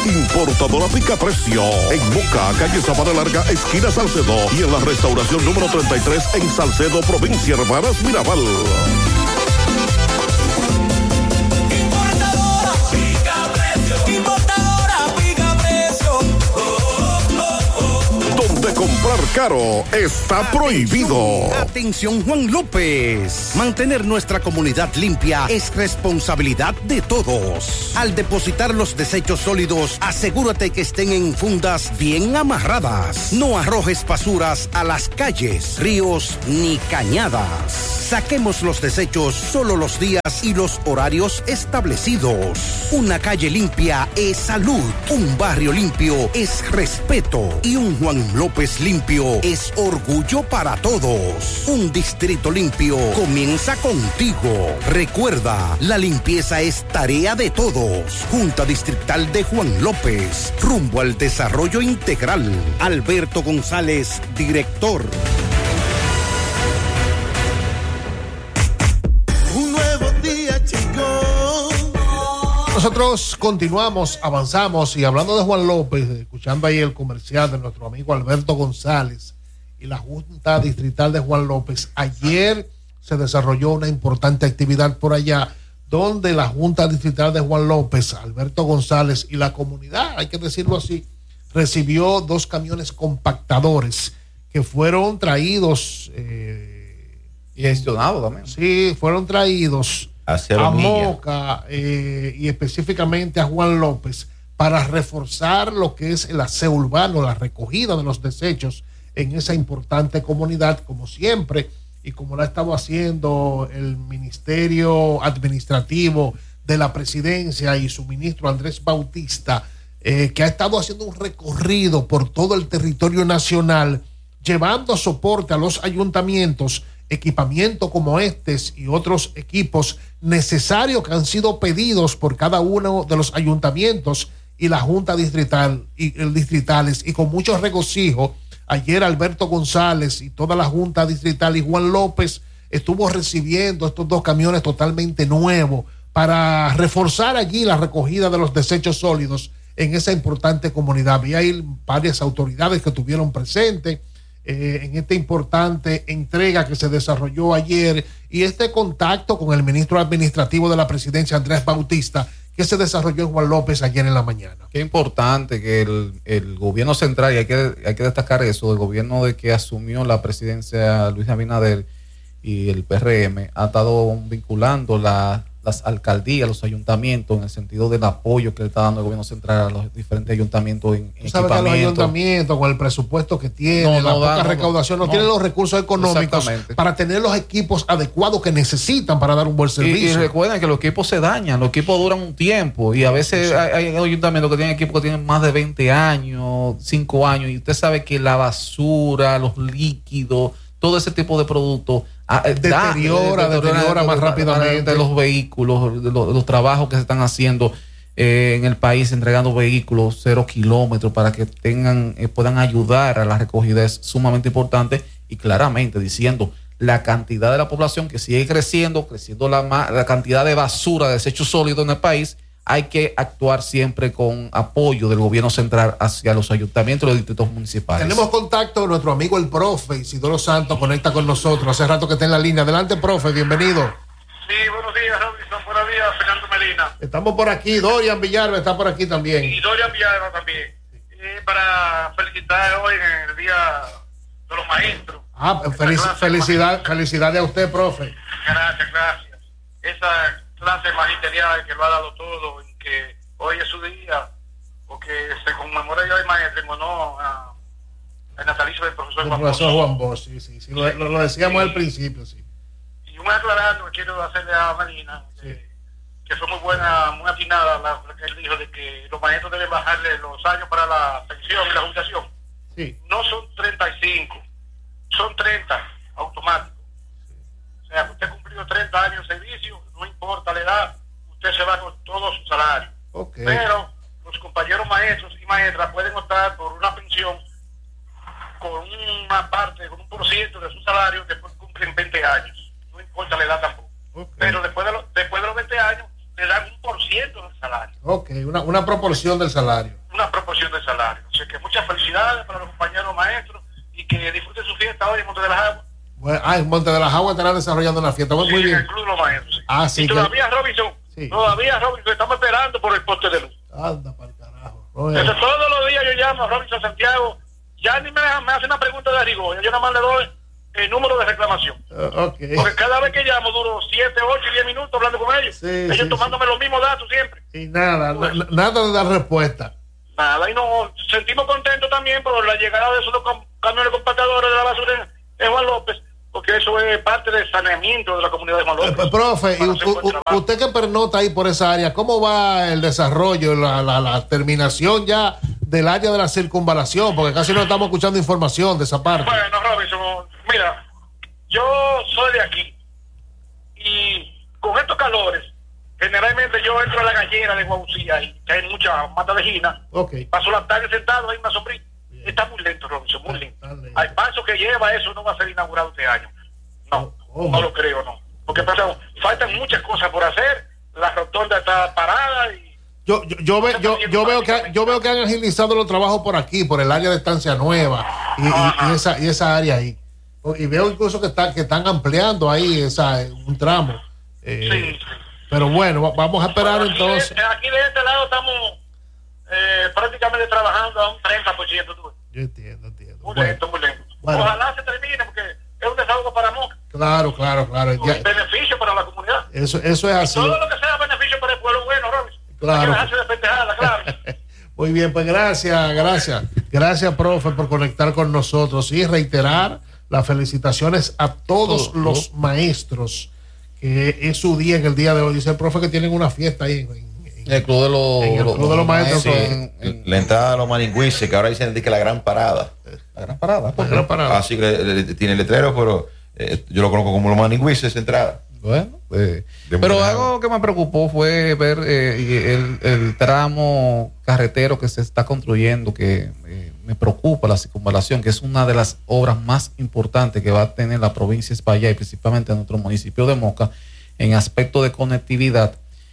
Importadora Pica Precio. En Moca, calle Sabana Larga, esquina Salcedo. Y en la restauración número 33 en Salcedo, provincia Hermanas Mirabal. Comprar caro está prohibido. Atención, Juan López. Mantener nuestra comunidad limpia es responsabilidad de todos. Al depositar los desechos sólidos, asegúrate que estén en fundas bien amarradas. No arrojes basuras a las calles, ríos ni cañadas. Saquemos los desechos solo los días y los horarios establecidos. Una calle limpia es salud. Un barrio limpio es respeto. Y un Juan López limpio es orgullo para todos. Un distrito limpio comienza contigo. Recuerda, la limpieza es tarea de todos. Junta Distrital de Juan López, rumbo al desarrollo integral. Alberto González, director. Un nuevo día, chicos. Nosotros continuamos, avanzamos y hablando de Juan López, escuchando ahí el comercial de nuestro amigo Alberto González y la Junta Distrital de Juan López. Ayer se desarrolló una importante actividad por allá donde la Junta Distrital de Juan López, Alberto González y la comunidad, hay que decirlo así, recibió 2 camiones compactadores que fueron traídos y gestionados también. Sí, fueron traídos a Moca y específicamente a Juan López para reforzar lo que es el aseo urbano, la recogida de los desechos en esa importante comunidad, como siempre, y como lo ha estado haciendo el Ministerio Administrativo de la Presidencia y su ministro Andrés Bautista, que ha estado haciendo un recorrido por todo el territorio nacional, llevando soporte a los ayuntamientos, equipamiento como estos y otros equipos necesarios que han sido pedidos por cada uno de los ayuntamientos y la Junta Distrital y el distritales, y con mucho regocijo ayer Alberto González y toda la Junta Distrital y Juan López estuvo recibiendo estos 2 camiones totalmente nuevos para reforzar allí la recogida de los desechos sólidos en esa importante comunidad. Vi ahí varias autoridades que estuvieron presentes en esta importante entrega que se desarrolló ayer y este contacto con el ministro administrativo de la Presidencia, Andrés Bautista, que se desarrolló en Juan López ayer en la mañana. Qué importante que el gobierno central, y hay que destacar eso, el gobierno de que asumió la presidencia Luis Abinader y el PRM, ha estado vinculando las alcaldías, los ayuntamientos, en el sentido del apoyo que le está dando el gobierno central a los diferentes ayuntamientos en equipamiento. Que los ayuntamientos, con el presupuesto que tienen, la poca recaudación, no tienen los recursos económicos para tener los equipos adecuados que necesitan para dar un buen servicio. Y recuerden que los equipos se dañan, los equipos duran un tiempo, y a veces hay ayuntamientos que tienen equipos que tienen más de 20 años, 5 años, y usted sabe que la basura, los líquidos, todo ese tipo de productos deteriora más rápidamente los vehículos, los trabajos que se están haciendo en el país, entregando vehículos 0 kilómetros para que puedan ayudar a la recogida, es sumamente importante, y claramente diciendo la cantidad de la población que sigue creciendo la cantidad de basura, de desechos sólidos en el país. Hay que actuar siempre con apoyo del gobierno central hacia los ayuntamientos y los distritos municipales. Tenemos contacto, nuestro amigo el profe Isidoro Santos conecta con nosotros. Hace rato que está en la línea. Adelante, profe, bienvenido. Sí, buenos días, Robinson. Buenos días, Fernando Medina. Estamos por aquí, Dorian Villalba está por aquí también. Y Dorian Villalba también. Para felicitar hoy en el Día de los Maestros. Felicidades a usted, profe. Gracias. Esa clase magisterial que lo ha dado todo y que hoy es su día, porque se conmemora el Día del Maestro en honor al natalicio del profesor Juan Bosch. Sí. Lo decíamos al principio, sí. Y un aclarando que quiero hacerle a Marina, que fue muy buena, muy atinada lo que él dijo de que los maestros deben bajarle los años para la pensión y la jubilación. Sí. No son 35, son 30 automáticos. O sea, usted ha cumplido 30 años de servicio, no importa la edad, usted se va con todo su salario. Okay. Pero los compañeros maestros y maestras pueden optar por una pensión con una parte, con un % de su salario después cumplen 20 años. No importa la edad tampoco. Okay. Pero después de los 20 años le dan un % del salario. Ok, una proporción del salario. salario. Así que muchas felicidades para los compañeros maestros y que disfruten su fiesta hoy en Monte de las Aguas. Bueno, en Monte de las Aguas estarán desarrollando una fiesta. Muy bien. En el Club de los Maestros. Sí. Sí. Y todavía, Robinson, estamos esperando por el poste de luz. Anda para el carajo. Entonces, todos los días yo llamo a Robinson Santiago, ya ni me hace una pregunta de rigor, yo nada más le doy el número de reclamación. Okay. Porque cada vez que llamo duro 7, 8, 10 minutos hablando con ellos. Ellos tomándome los mismos datos siempre. Y nada de dar respuesta. Nada, y nos sentimos contentos también por la llegada de esos camiones compactadores de la basura de Juan López, porque eso es parte del saneamiento de la comunidad de Juan López. Profe, y usted que pernota ahí por esa área, ¿cómo va el desarrollo, la terminación ya del área de la circunvalación? Porque casi no estamos escuchando información de esa parte. Bueno, Robinson, mira, yo soy de aquí y con estos calores, generalmente yo entro a la gallera de Guaucía y que hay mucha mata de gina. Paso la tarde sentado ahí en una sombrilla. Está muy lento, Robinson, muy lento. Al paso que lleva eso no va a ser inaugurado este año. No lo creo, no. Porque faltan muchas cosas por hacer. La rotonda está parada y yo veo que han agilizado los trabajos por aquí, por el área de Estancia Nueva y esa área ahí. Y veo incluso que están ampliando ahí un tramo. Sí. Pero bueno, vamos a esperar entonces. Aquí de este lado estamos prácticamente trabajando a un 30%. Yo entiendo. Muy lento. Bueno. Ojalá se termine porque es un desahogo para Moca. Claro. Un beneficio para la comunidad. Eso es así. Todo lo que sea beneficio para el pueblo, bueno, Robinson. Claro. Hay que dejarse de pendejada, claro. Muy bien, pues gracias, profe, por conectar con nosotros y reiterar las felicitaciones a todos los maestros, que es su día en el día de hoy. Dice el profe que tienen una fiesta ahí en el Club de los Maestros. La entrada a los maningüises, que ahora dicen que la gran parada. La gran parada. Así que tiene letrero, pero yo lo conozco como los maningüises, entrada. Bueno, pero algo que me preocupó fue ver el tramo carretero que se está construyendo, que me preocupa, la circunvalación, que es una de las obras más importantes que va a tener la provincia de España y principalmente nuestro municipio de Moca en aspecto de conectividad.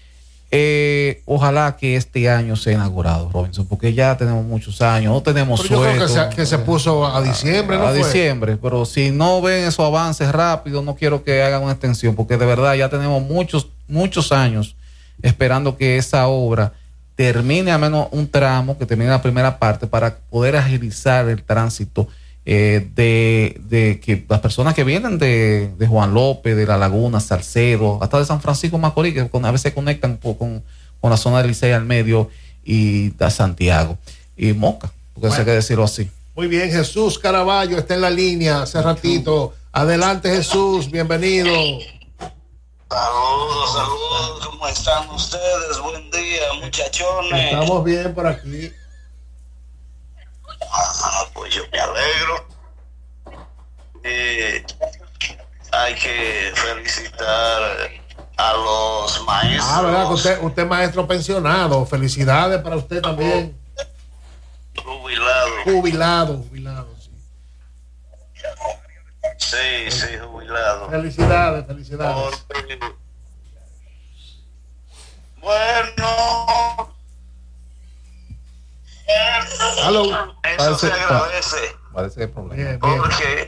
Ojalá que este año sea inaugurado, Robinson, porque ya tenemos muchos años, no tenemos sueldo. Yo creo que se puso a diciembre, ¿no? Diciembre, pero si no ven esos avances rápidos, no quiero que hagan una extensión, porque de verdad ya tenemos muchos años esperando que esa obra termine al menos un tramo, que termine la primera parte, para poder agilizar el tránsito de que las personas que vienen de Juan López, de La Laguna, Salcedo, hasta de San Francisco Macorís, que a veces conectan con la zona del Licey al medio y de Santiago y Moca, porque hay que decirlo así. Muy bien, Jesús Caraballo está en la línea hace ratito. Adelante, Jesús, bienvenido. Saludos, ¿cómo están ustedes? Buen día, muchachones. Estamos bien por aquí. Pues yo me alegro. Hay que felicitar a los maestros. ¿Verdad? Que usted es maestro pensionado. Felicidades para usted también. Jubilado, sí. Sí, jubilado. Felicidades. Bueno. Hello. Eso se agradece. Parece que hay problema. Bien. Porque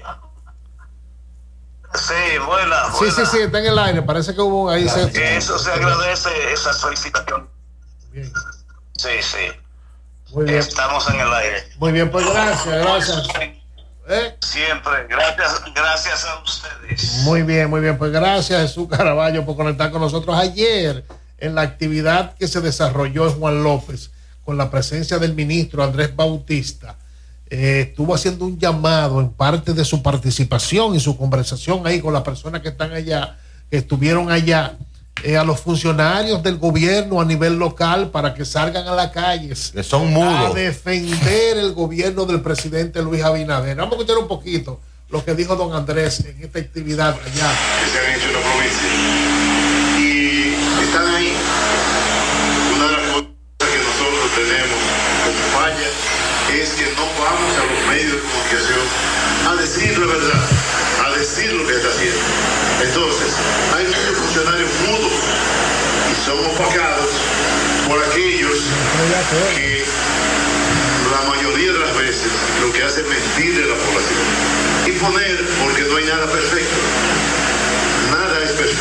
sí, buena. Sí, está en el aire. Parece que hubo ahí. Eso se agradece, esas felicitaciones. Bien. Sí. Muy bien. Estamos en el aire. Muy bien, pues gracias. Siempre, gracias a ustedes. Muy bien, pues gracias, Jesús Caraballo, por conectar con nosotros ayer en la actividad que se desarrolló en Juan López con la presencia del ministro Andrés Bautista. Estuvo haciendo un llamado en parte de su participación y su conversación ahí con las personas que están allá, que estuvieron allá, a los funcionarios del gobierno a nivel local para que salgan a las calles, que son mudos, a defender el gobierno del presidente Luis Abinader. Vamos a escuchar un poquito lo que dijo don Andrés en esta actividad allá. Que se han hecho en la provincia y están ahí. Una de las cosas que nosotros tenemos como falla es que no vamos a los medios de comunicación a decir la verdad, a decir lo que está haciendo. Entonces, hay muchos funcionarios mudos y son opacados por aquellos que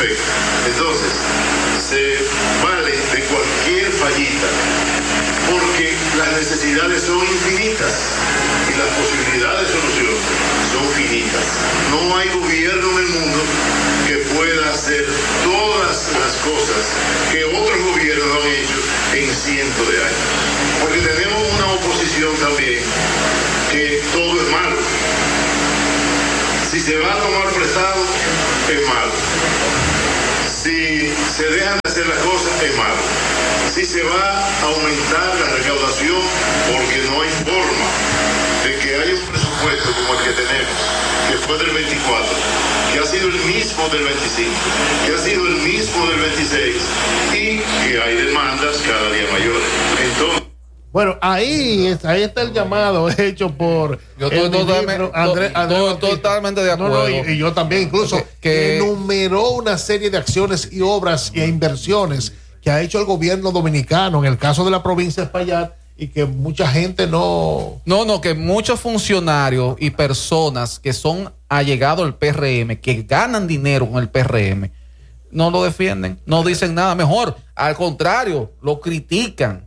perfecta. Entonces, se vale de cualquier fallita, porque las necesidades son infinitas y las posibilidades de solución son finitas. No hay gobierno en el mundo que pueda hacer todas las cosas que otros gobiernos han hecho en cientos de años. Porque tenemos una oposición también que todo es malo. Si se va a tomar prestado, es malo. Si se dejan de hacer las cosas, es malo. Si se va a aumentar la recaudación, porque no hay forma de que haya un presupuesto como el que tenemos, que fue del 24, que ha sido el mismo del 25, que ha sido el mismo del 26 y que hay demandas cada día mayores. Entonces, bueno, ahí está el llamado hecho por yo estoy totalmente de acuerdo. Y yo también, incluso que enumeró una serie de acciones y obras e inversiones que ha hecho el gobierno dominicano en el caso de la provincia de Espaillat, y que mucha gente que muchos funcionarios y personas que son allegados al PRM, que ganan dinero con el PRM, no lo defienden, no dicen nada. Mejor, al contrario, lo critican.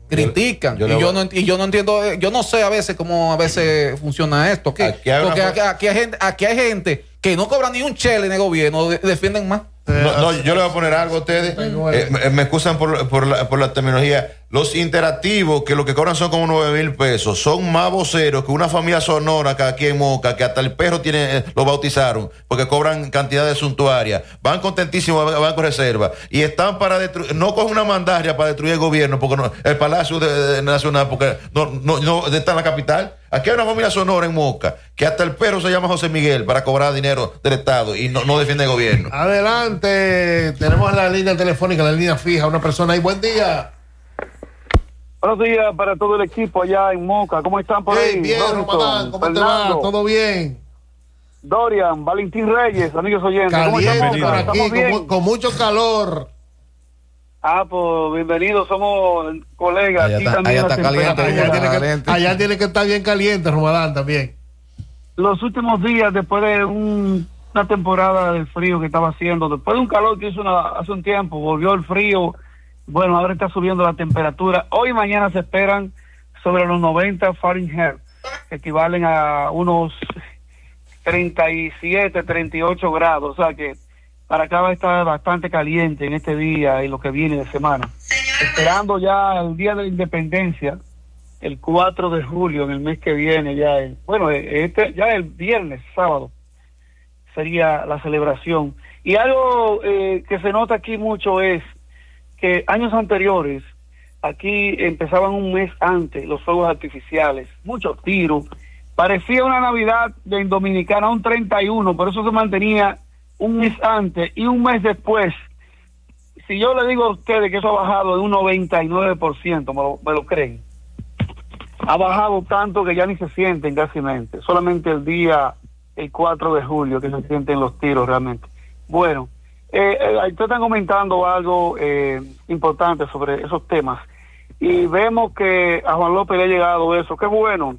Yo no entiendo, yo no sé a veces cómo funciona esto. Porque aquí hay gente que no cobra ni un chele en el gobierno, defienden más. Yo le voy a poner algo a ustedes. Me excusan por la terminología. Los interactivos, que lo que cobran son como 9,000 pesos, son más voceros que una familia sonora que aquí en Moca, que hasta el perro lo bautizaron, porque cobran cantidades suntuarias. Van contentísimos a Banco Reserva y están para destruir, no cogen una mandaria para destruir el gobierno, porque el Palacio Nacional, porque no está en la capital. Aquí hay una familia sonora en Moca, que hasta el perro se llama José Miguel para cobrar dinero del Estado y no defiende el gobierno. Adelante, tenemos la línea telefónica, la línea fija, una persona ahí. Buen día. Buenos días para todo el equipo allá en Moca. ¿Cómo están por ahí? Bien, Romadán, ¿cómo Fernando, te va? ¿Todo bien? Dorian, Valentín Reyes, amigos oyentes. Caliente por aquí, con mucho calor. Pues bienvenidos, somos colegas. Allá está caliente. Allá tiene que estar bien caliente, Romadán, también. Los últimos días, después de una temporada del frío que estaba haciendo, después de un calor que hizo hace un tiempo, volvió el frío. Bueno, ahora está subiendo la temperatura. Hoy y mañana se esperan sobre los 90 Fahrenheit, que equivalen a unos 37, 38 grados. O sea que para acá va a estar bastante caliente en este día y lo que viene de semana. Esperando ya el Día de la Independencia, el 4 de julio, en el mes que viene, ya el viernes, sábado, sería la celebración. Y algo que se nota aquí mucho es que años anteriores, aquí empezaban un mes antes los fuegos artificiales, muchos tiros, parecía una Navidad en Dominicana, un 31, por eso se mantenía un mes antes y un mes después. Si yo le digo a ustedes que eso ha bajado de un 99%, me lo creen. Ha bajado tanto que ya ni se sienten casi mente, solamente el 4 de julio que se sienten los tiros realmente. Bueno, están comentando algo importante sobre esos temas y vemos que a Juan López le ha llegado eso. Qué bueno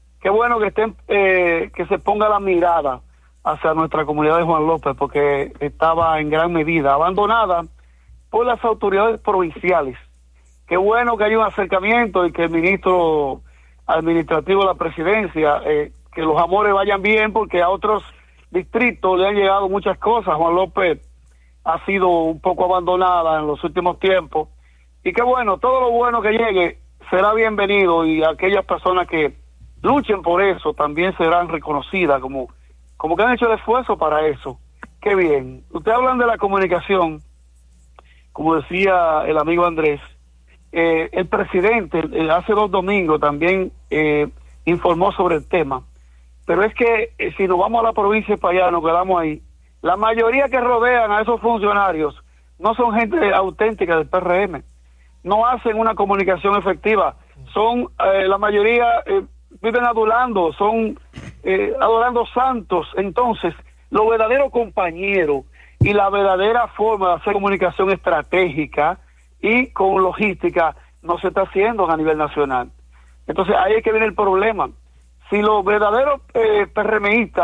que se ponga la mirada hacia nuestra comunidad de Juan López, porque estaba en gran medida abandonada por las autoridades provinciales. Qué bueno que haya un acercamiento y que el ministro administrativo de la presidencia, que los amores vayan bien, porque a otros distritos le han llegado muchas cosas. Juan López ha sido un poco abandonada en los últimos tiempos, y qué bueno, todo lo bueno que llegue será bienvenido, y aquellas personas que luchen por eso también serán reconocidas como que han hecho el esfuerzo para eso. Qué bien. Ustedes hablan de la comunicación, como decía el amigo Andrés, el presidente hace 2 domingos también informó sobre el tema, pero es que si nos vamos a la provincia para allá, nos quedamos ahí. La mayoría que rodean a esos funcionarios no son gente auténtica del PRM, no hacen una comunicación efectiva, son la mayoría viven adorando, son adorando santos. Entonces, los verdaderos compañeros y la verdadera forma de hacer comunicación estratégica y con logística no se está haciendo a nivel nacional. Entonces, ahí es que viene el problema. Si los verdaderos PRMistas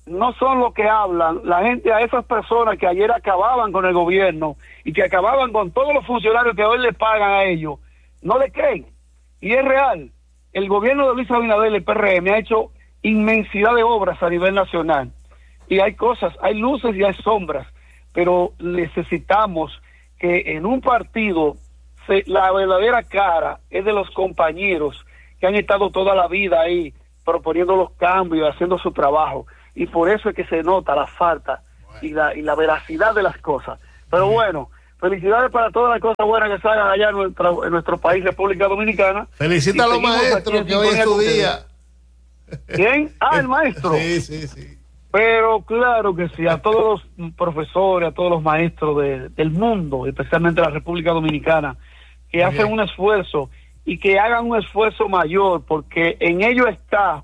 no son lo que hablan. La gente, a esas personas que ayer acababan con el gobierno y que acababan con todos los funcionarios que hoy le pagan a ellos, no le creen. Y es real. El gobierno de Luis Abinader, el PRM, ha hecho inmensidad de obras a nivel nacional. Y hay cosas, hay luces y hay sombras, pero necesitamos que en un partido la verdadera cara es de los compañeros que han estado toda la vida ahí proponiendo los cambios, haciendo su trabajo, y por eso es que se nota la falta y la veracidad de las cosas. Pero bueno, felicidades para todas las cosas buenas que se hagan allá en nuestro país, República Dominicana. Felicita a los maestros que hoy es tu día. ¿Quién? El maestro. Sí. Pero claro que sí, a todos los profesores, a todos los maestros del mundo, especialmente de la República Dominicana, que hacen un esfuerzo y que hagan un esfuerzo mayor, porque en ello está,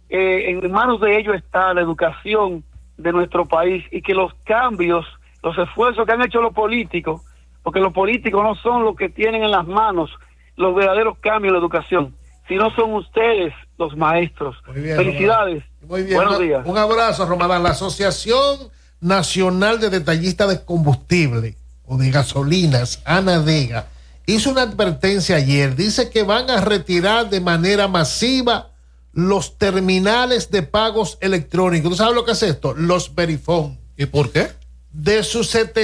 en manos de ellos está la educación de nuestro país, y que los cambios, los esfuerzos que han hecho los políticos, porque los políticos no son los que tienen en las manos los verdaderos cambios en la educación, sino son ustedes, los maestros. Muy bien, felicidades. Muy bien. Buenos días. Un abrazo, Romadán. La Asociación Nacional de Detallistas de Combustible o de Gasolinas, ANADEGA, hizo una advertencia ayer. Dice que van a retirar de manera masiva los terminales de pagos electrónicos. ¿Tú sabes lo que es esto? Los Verifone. ¿Y por qué? De sus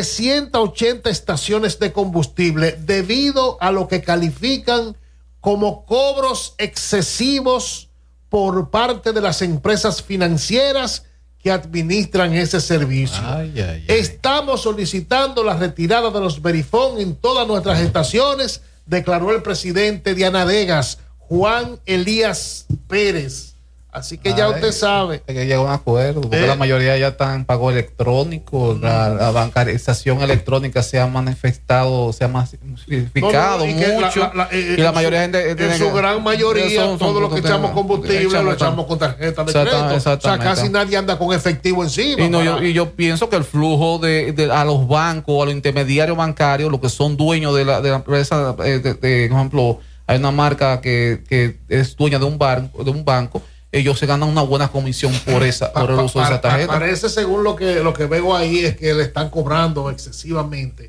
780 estaciones de combustible, debido a lo que califican como cobros excesivos por parte de las empresas financieras que administran ese servicio. Estamos solicitando la retirada de los Verifone en todas nuestras estaciones, declaró el presidente de ANADEGAS, Juan Elías Pérez. Así que ya usted sabe. Que llega a un acuerdo, porque la mayoría ya están en pago electrónico, la bancarización electrónica se ha manifestado, se ha masificado mucho. Y la mayoría de gente. En su gran mayoría, todo lo que echamos combustible lo echamos con tarjeta de crédito. O sea, casi nadie anda con efectivo encima. Y yo pienso que el flujo a los bancos, a los intermediarios bancarios, los que son dueños de la empresa, por ejemplo, hay una marca que es dueña de un banco, ellos se ganan una buena comisión por el uso de esa tarjeta. Parece, según lo que veo ahí, es que le están cobrando excesivamente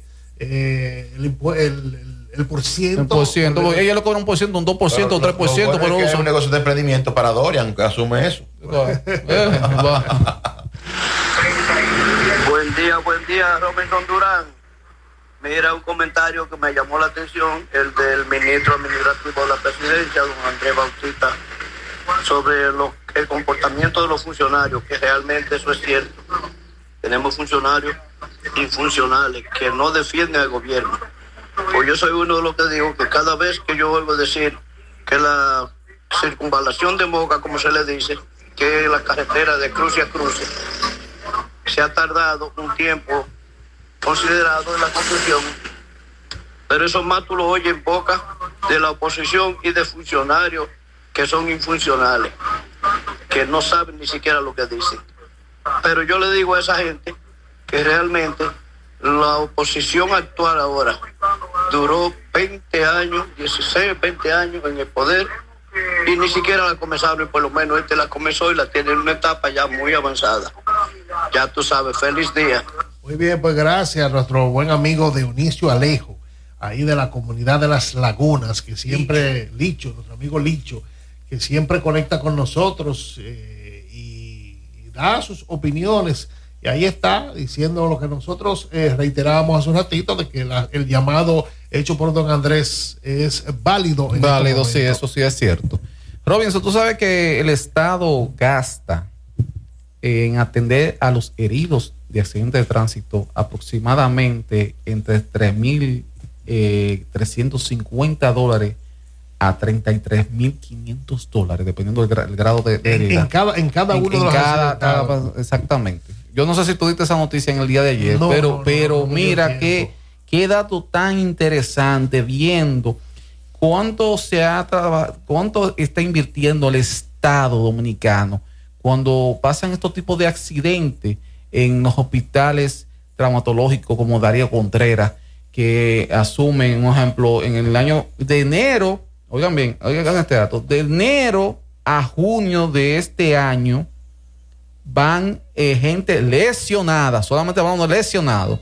el por ciento. Ella le cobra un por ciento, un 2%, un 3% por uso. Es un negocio de emprendimiento para Dorian, que asume eso. Buen día, Robinson Durán. Mira, un comentario que me llamó la atención, el del ministro administrativo de la presidencia, don Andrés Bautista, sobre el comportamiento de los funcionarios, que realmente eso es cierto. Tenemos funcionarios infuncionales que no defienden al gobierno. Pues yo soy uno de los que digo que cada vez que yo vuelvo a decir que la circunvalación de Moca, como se le dice, que es la carretera de cruce a cruce, se ha tardado un tiempo considerado en la construcción, pero eso más tú lo oyes en boca de la oposición y de funcionarios que son infuncionales, que no saben ni siquiera lo que dicen. Pero yo le digo a esa gente que realmente la oposición actual ahora duró 20 años, 16, 20 años en el poder, y ni siquiera la comenzaron, y por lo menos la comenzó y la tiene en una etapa ya muy avanzada. Ya tú sabes, feliz día. Muy bien, pues gracias a nuestro buen amigo Dionisio Alejo, ahí de la comunidad de Las Lagunas, que siempre, Licho, nuestro amigo Licho, que siempre conecta con nosotros y da sus opiniones. Y ahí está diciendo lo que nosotros reiterábamos hace un ratito, de que el llamado hecho por don Andrés es válido. Válido, sí, eso sí es cierto. Robinson, tú sabes que el Estado gasta en atender a los heridos de accidentes de tránsito aproximadamente entre $3,350 a $33,500, dependiendo del grado de herida. En cada uno de los accidentes. Exactamente. Yo no sé si tú diste esa noticia en el día de ayer, pero mira qué dato tan interesante, viendo cuánto está invirtiendo el Estado dominicano cuando pasan estos tipos de accidentes en los hospitales traumatológicos como Darío Contreras, que asumen, un ejemplo, en el año de enero, oigan este dato, de enero a junio de este año, van gente lesionada, solamente hablando de lesionados,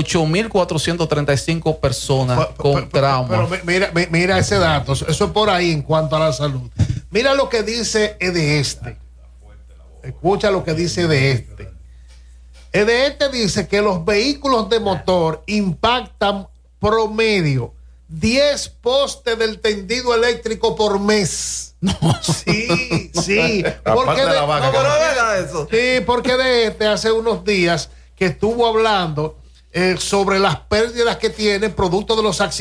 8.435 personas con trauma. Pero mira ese dato, eso es por ahí en cuanto a la salud. Mira lo que dice EDESTE. Escucha lo que dice EDESTE. EDESTE dice que los vehículos de motor impactan promedio 10 postes del tendido eléctrico por mes. No. Sí. Porque EDESTE hace unos días que estuvo hablando sobre las pérdidas que tiene producto de los accidentes